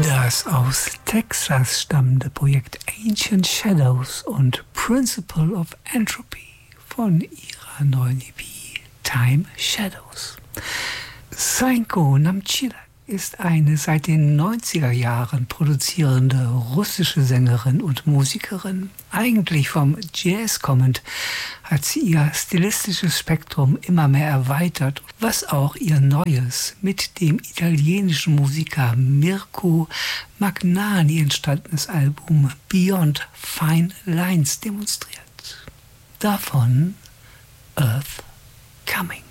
Das aus Texas stammende Projekt Ancient Shadows und Principle of Entropy von ihrer neuen EP Time Shadows. Sainko Namchila ist eine seit den 90er Jahren produzierende russische Sängerin und Musikerin. Eigentlich vom Jazz kommend, hat sie ihr stilistisches Spektrum immer mehr erweitert, was auch ihr neues, mit dem italienischen Musiker Mirko Magnani entstandenes Album Beyond Fine Lines demonstriert. Davon Earth Coming.